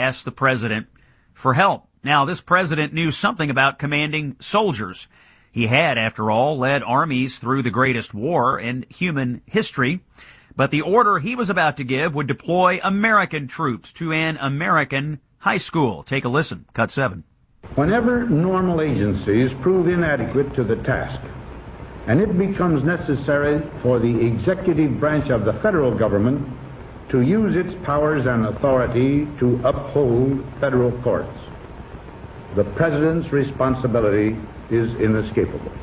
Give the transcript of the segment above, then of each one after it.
asked the president for help. Now, this president knew something about commanding soldiers. He had, after all, led armies through the greatest war in human history. But the order he was about to give would deploy American troops to an American high school. Take a listen. Cut 7. Whenever normal agencies prove inadequate to the task, and it becomes necessary for the executive branch of the federal government to use its powers and authority to uphold federal courts, the President's responsibility is inescapable.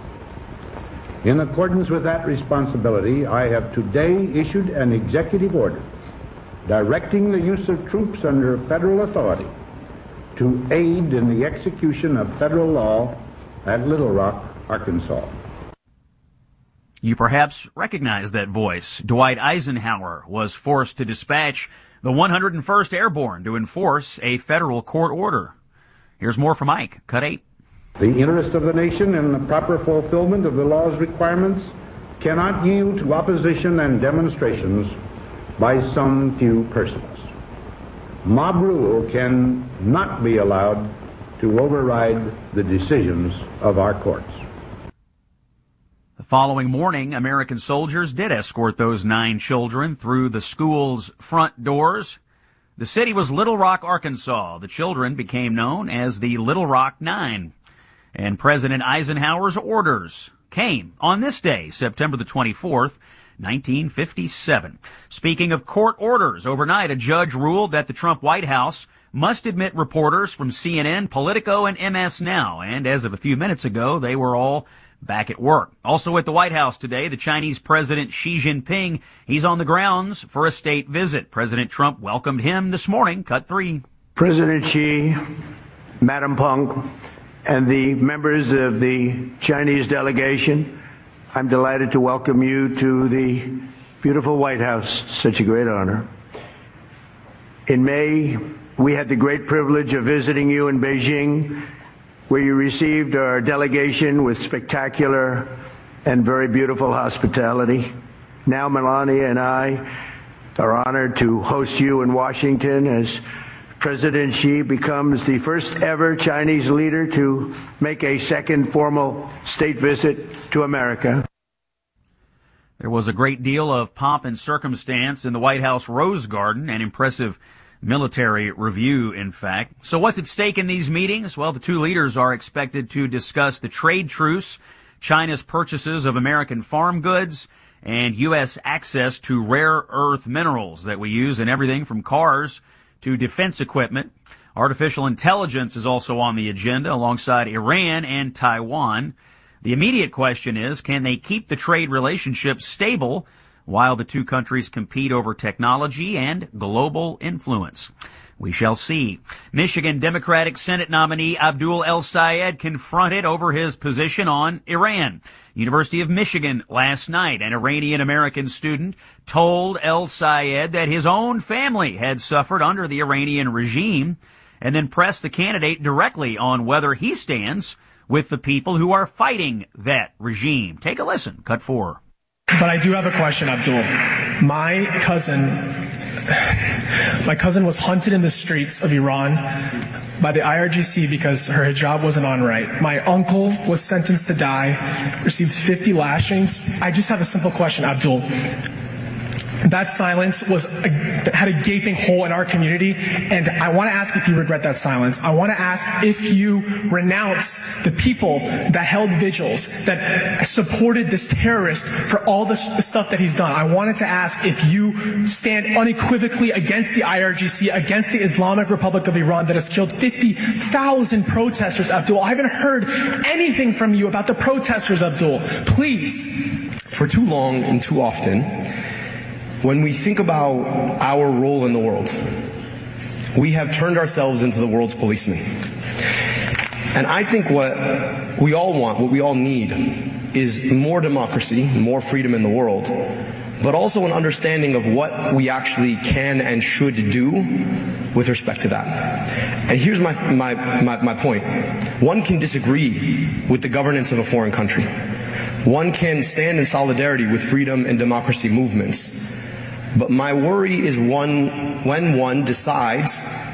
In accordance with that responsibility, I have today issued an executive order directing the use of troops under federal authority to aid in the execution of federal law at Little Rock, Arkansas. You perhaps recognize that voice. Dwight Eisenhower was forced to dispatch the 101st Airborne to enforce a federal court order. Here's more from Ike. Cut 8. The interest of the nation in the proper fulfillment of the law's requirements cannot yield to opposition and demonstrations by some few persons. Mob rule can not be allowed to override the decisions of our courts. The following morning, American soldiers did escort those 9 children through the school's front doors. The city was Little Rock, Arkansas. The children became known as the Little Rock 9. And President Eisenhower's orders came on this day, September the 24th, 1957. Speaking of court orders, overnight a judge ruled that the Trump White House must admit reporters from CNN, Politico, and MS Now. And as of a few minutes ago, they were all back at work. Also at the White House today, the Chinese President Xi Jinping. He's on the grounds for a state visit. President Trump welcomed him this morning. Cut 3. President Xi, Madam Peng, and the members of the Chinese delegation, I'm delighted to welcome you to the beautiful White House. Such a great honor. In May, we had the great privilege of visiting you in Beijing, where you received our delegation with spectacular and very beautiful hospitality. Now Melania and I are honored to host you in Washington as President Xi becomes the first ever Chinese leader to make a second formal state visit to America. There was a great deal of pomp and circumstance in the White House Rose Garden, an impressive military review, in fact. So what's at stake in these meetings? Well, the two leaders are expected to discuss the trade truce, China's purchases of American farm goods, and U.S. access to rare earth minerals that we use in everything from cars to defense equipment. Artificial intelligence is also on the agenda alongside Iran and Taiwan. The immediate question is, can they keep the trade relationship stable while the two countries compete over technology and global influence? We shall see. Michigan Democratic Senate nominee Abdul El-Sayed confronted over his position on Iran. University of Michigan last night, an Iranian-American student told El-Sayed that his own family had suffered under the Iranian regime, and then pressed the candidate directly on whether he stands with the people who are fighting that regime. Take a listen. Cut 4. But I do have a question, Abdul. My cousin was hunted in the streets of Iran by the IRGC because her hijab wasn't on right. My uncle was sentenced to die, received 50 lashings. I just have a simple question, Abdul. That silence had a gaping hole in our community, and I want to ask if you regret that silence. I want to ask if you renounce the people that held vigils, that supported this terrorist for all the stuff that he's done. I wanted to ask if you stand unequivocally against the IRGC, against the Islamic Republic of Iran that has killed 50,000 protesters, Abdul. I haven't heard anything from you about the protesters, Abdul. Please. For too long and too often, when we think about our role in the world, we have turned ourselves into the world's policemen. And I think what we all want, what we all need, is more democracy, more freedom in the world, but also an understanding of what we actually can and should do with respect to that. And here's my point. One can disagree with the governance of a foreign country. One can stand in solidarity with freedom and democracy movements. But my worry is when one decides